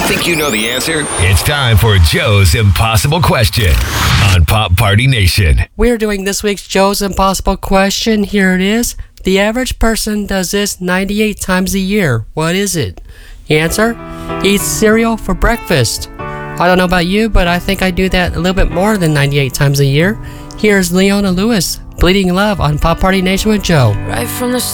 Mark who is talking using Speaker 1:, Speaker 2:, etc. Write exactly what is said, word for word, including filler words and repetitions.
Speaker 1: Think you know the answer? It's time for Joe's Impossible Question on Pop Party Nation.
Speaker 2: We're doing this week's Joe's Impossible Question. Here it is. The average person does this ninety-eight times a year. What is it? Answer: eats cereal for breakfast. I don't know about you, but I think I do that a little bit more than ninety-eight times a year. Here's Leona Lewis, Bleeding Love on Pop Party Nation with Joe.
Speaker 3: Right from the